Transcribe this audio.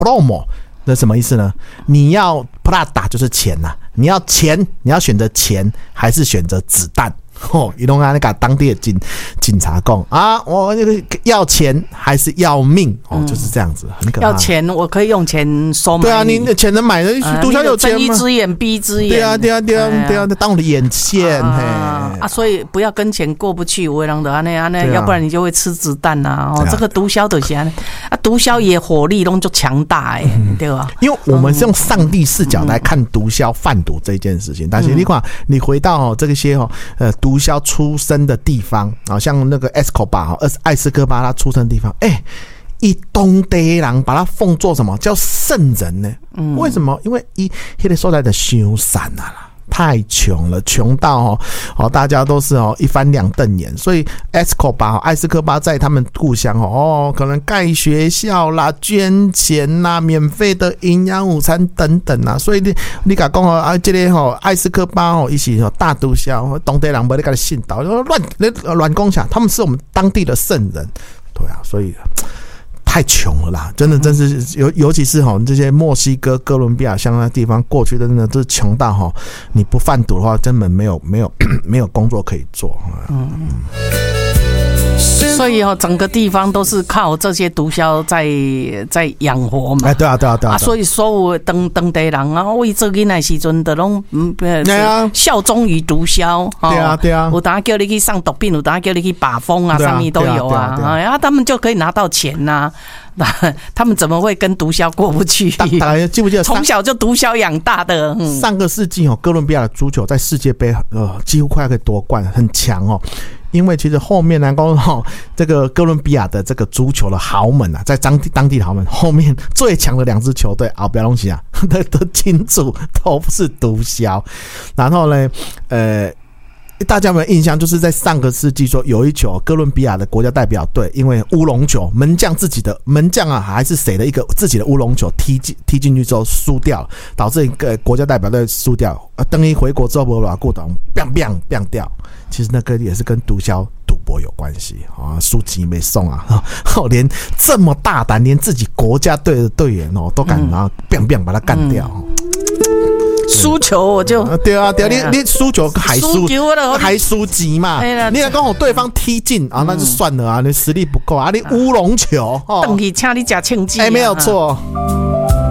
promo， 那什么意思呢？你要 Prada 就是钱呐、你要钱，你要选择钱还是选择子弹？伊拢安尼甲当地的警察讲啊，我要钱还是要命？就是这样子，很可怕。 要钱，我可以用钱收买。 对啊，你的钱能买的，毒枭有钱吗？ 睁一只眼闭一只眼。 对啊，当我的眼线。 所以不要跟钱过不去，有的人就安尼，要不然你就会吃子弹呐。这个毒枭就是安尼，毒枭也火力拢就强大对吧？ 因为我们是用上帝视角来看毒枭贩毒这件事情，但是你看，你回到这些毒枭出生的地方，像那个 Escobar 艾斯科巴他出生的地方，以当地人把他奉作什么叫圣人呢？为什么？因为那个所在的伤惨啦。太穷了，穷到大家都是一翻两瞪眼，所以艾斯科巴在他们故乡可能盖学校啦、捐钱啦、免费的营养午餐等等啦，所以你讲这个艾斯科巴一起大毒枭，当地人不会给他信道，乱讲下，他们是我们当地的圣人，对啊，所以。太穷了啦，真是尤其是这些墨西哥、哥伦比亚像那地方，过去真的都是穷到你不贩毒的话，根本没有工作可以做。 所以整个地方都是靠这些毒枭在养活嘛。 对啊。 所以所有当地人啊，为做囡仔时阵都拢效忠于毒枭。 对啊。 有当叫你去上毒品，有当叫你去把风啊，上面都有啊。然后他们就可以拿到钱呐。他们怎么会跟毒枭过不去？大家记不记得从小就毒枭养大的？ 上个世纪哥伦比亚的足球在世界杯几乎快要可以夺冠，很强因为其实后面呢，这个哥伦比亚的这个足球的豪门啊，在当地的豪门后面最强的2支球队不要东西啊，的金主都是毒枭。然后呢，大家有没有印象？就是在上个世纪说有一球哥伦比亚的国家代表队因为乌龙球，门将还是谁的一个自己的乌龙球踢进去之后输掉，导致一个国家代表队输掉。等于回国之后不把顾董 biang 掉，其实那个也是跟毒枭赌博有关系输钱没送啊，连这么大胆，连自己国家队的队员都敢拿 biang 把他干掉。 输球我就对啊，你输球还输钱嘛？你来讲对方踢进那就算了啊，你实力不够啊，你乌龙球等去请你吃庆记没有错。